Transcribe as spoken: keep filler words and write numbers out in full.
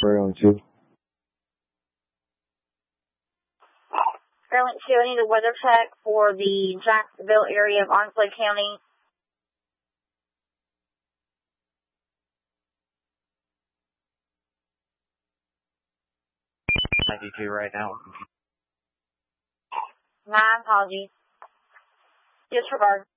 Fairlink two. Fairlink two, I need a weather check for the Jacksonville area of Onslow County. ninety-two right now. My apologies. Disregard.